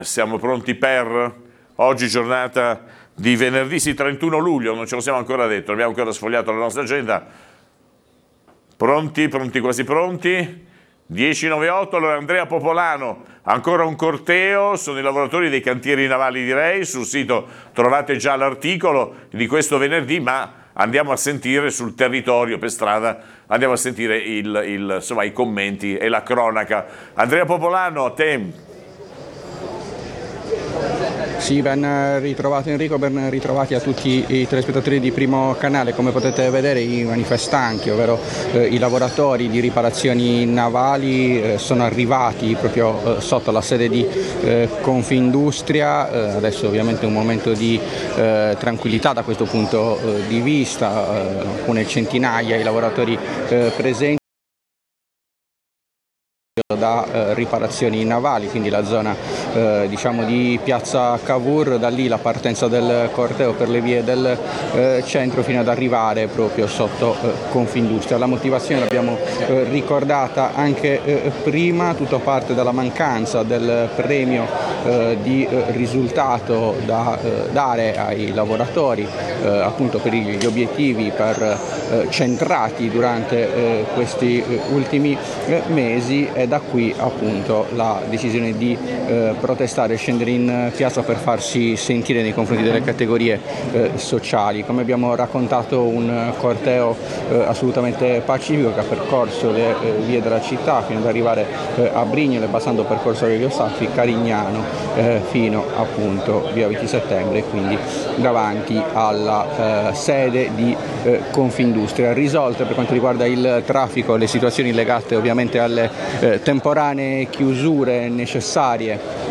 Siamo pronti per oggi, giornata di venerdì, sì, 31 luglio, non ce lo siamo ancora detto, abbiamo ancora sfogliato la nostra agenda. Pronti, quasi pronti? 10:98, allora Andrea Popolano, ancora un corteo, sono i lavoratori dei cantieri navali di Rei, sul sito trovate già l'articolo di questo venerdì, ma andiamo a sentire sul territorio, per strada, andiamo a sentire insomma, i commenti e la cronaca. Andrea Popolano, a te. Sì, ben ritrovato Enrico, ben ritrovati a tutti i telespettatori di Primo Canale. Come potete vedere, i manifestanti, ovvero i lavoratori di riparazioni navali, sono arrivati proprio sotto la sede di Confindustria. Adesso ovviamente un momento di tranquillità da questo punto di vista, alcune centinaia i lavoratori presenti da riparazioni navali, quindi la zona diciamo di piazza Cavour, da lì la partenza del corteo per le vie del centro fino ad arrivare proprio sotto Confindustria. La motivazione l'abbiamo ricordata anche prima, tutto parte dalla mancanza del premio di risultato da dare ai lavoratori appunto per gli obiettivi centrati durante questi ultimi mesi, e da qui appunto la decisione di protestare e scendere in piazza per farsi sentire nei confronti delle categorie sociali. Come abbiamo raccontato, un corteo assolutamente pacifico che ha percorso le vie della città fino ad arrivare a Brignole, passando per Corso Aurelio Saffi, Carignano, fino appunto via 20 settembre, quindi davanti alla sede di Confindustria. Risolte per quanto riguarda il traffico le situazioni legate ovviamente alle temporanee chiusure necessarie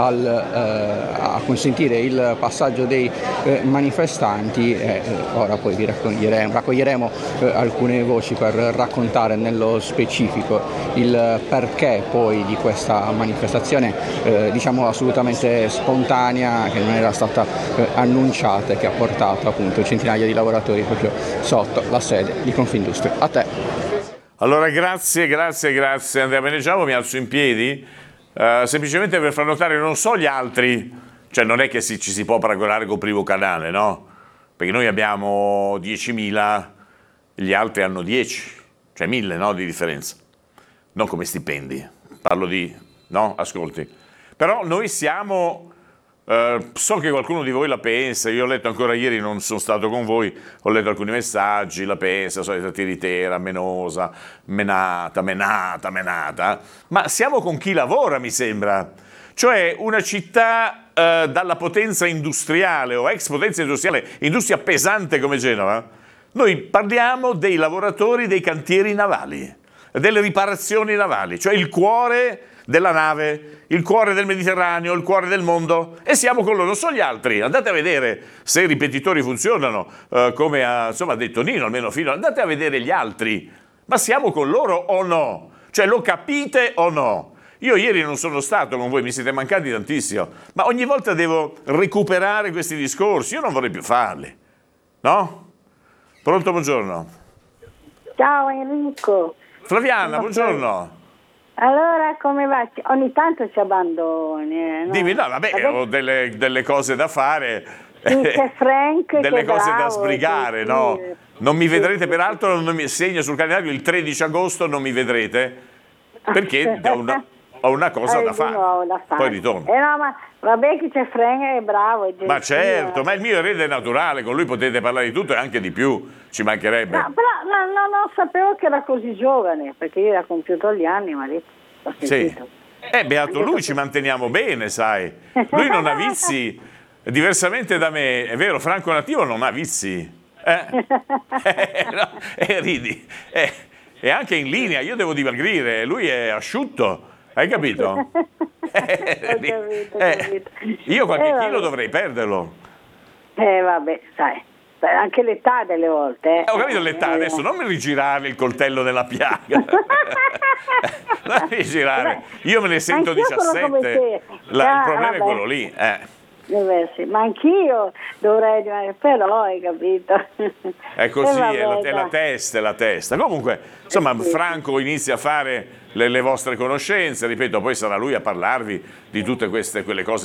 a consentire il passaggio dei manifestanti, ora poi vi raccoglieremo alcune voci per raccontare nello specifico il perché poi di questa manifestazione diciamo assolutamente spontanea, che non era stata annunciata e che ha portato appunto centinaia di lavoratori proprio sotto la sede di Confindustria. A te. Allora grazie Andrea, me ne leggiamo, mi alzo in piedi. Semplicemente per far notare, non so gli altri, cioè non è che ci si può paragonare col Primo Canale, no? Perché noi abbiamo 10.000, gli altri hanno 10, cioè 1.000, no, di differenza. Non come stipendi, parlo di, no? Ascolti. Però noi siamo, so che qualcuno di voi la pensa, io ho letto ancora ieri, non sono stato con voi, ho letto alcuni messaggi, la pensa, solita tiritera, menosa, menata, ma siamo con chi lavora, mi sembra. Cioè una città dalla potenza industriale o ex potenza industriale, industria pesante come Genova, noi parliamo dei lavoratori dei cantieri navali, delle riparazioni navali, cioè il cuore della nave, il cuore del Mediterraneo, il cuore del mondo, e siamo con loro. Non so gli altri, andate a vedere se i ripetitori funzionano, come ha detto Nino, almeno fino, andate a vedere gli altri, ma siamo con loro o no? Cioè lo capite o no? Io ieri non sono stato con voi, mi siete mancati tantissimo, ma ogni volta devo recuperare questi discorsi, io non vorrei più farli, no? Pronto, buongiorno. Ciao Enrico. Flaviana, buongiorno. Allora, come va? Ogni tanto ci abbandoni. No? Dimmi, no, vabbè, ho delle cose da fare, Sì, c'è Frank, delle cose bravo, da sbrigare, sì, no? Non mi vedrete, sì. peraltro non mi segno sul calendario, il 13 agosto non mi vedrete, perché ho una cosa da fare, poi ritorno. No, ma vabbè che c'è Frank, è bravo. È ma certo, ma il mio erede è naturale, con lui potete parlare di tutto e anche di più, ci mancherebbe. No, però non sapevo che era così giovane, perché io era compiuto gli anni, ma lì ho sentito. Sì, beato lui, ci manteniamo bene, sai. Lui non ha vizi, diversamente da me, è vero, Franco Nativo non ha vizi. No, ridi. E anche in linea, io devo dimagrire, lui è asciutto. Hai capito? Ho capito. Io qualche chilo dovrei perderlo. Vabbè, sai, anche l'età delle volte. Ho capito l'età, adesso non mi rigirare il coltello della piaga. Non mi rigirare. Io me ne sento 17, il problema è quello lì. Sì, ma anch'io dovrei, però hai capito. È così, è la testa. Comunque, insomma, Franco inizia a fare le vostre conoscenze, ripeto, poi sarà lui a parlarvi di tutte quelle cose